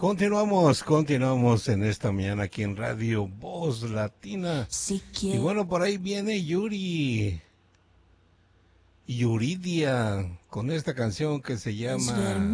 Continuamos en esta mañana aquí en Radio Voz Latina. Y bueno, por ahí viene Yuridia, con esta canción que se llama